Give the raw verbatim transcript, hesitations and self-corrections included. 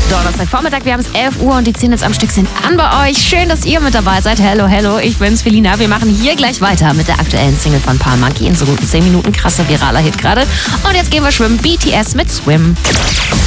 Donnerstagvormittag, wir haben es elf Uhr und die zehn jetzt am Stück sind an bei euch. Schön, dass ihr mit dabei seid. Hello, hello, ich bin's, Felina. Wir machen hier gleich weiter mit der aktuellen Single von Paul Monkey in so guten zehn Minuten. Krasser viraler Hit gerade. Und jetzt gehen wir schwimmen. B T S mit Swim.